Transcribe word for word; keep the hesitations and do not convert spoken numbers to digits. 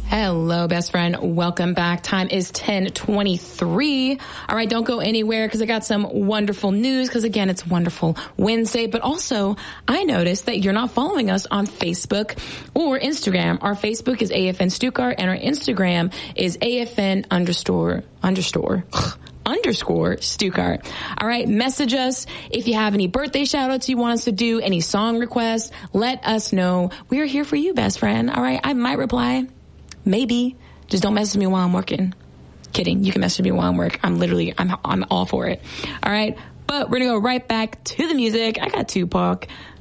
Hello, best friend. Welcome back. Time is ten twenty-three. All right, don't go anywhere because I got some wonderful news because, again, it's Wonderful Wednesday. But also, I noticed that you're not following us on Facebook or Instagram. Our Facebook is A F N Stuttgart and our Instagram is A F N underscore, underscore. underscore Stuttgart. All right. Message us. If you have any birthday shout outs you want us to do, any song requests, let us know. We are here for you, best friend. All right. I might reply. Maybe. Just don't message me while I'm working. Kidding. You can message me while I'm work. I'm literally, I'm, I'm all for it. All right. But we're going to go right back to the music. I got Tupac.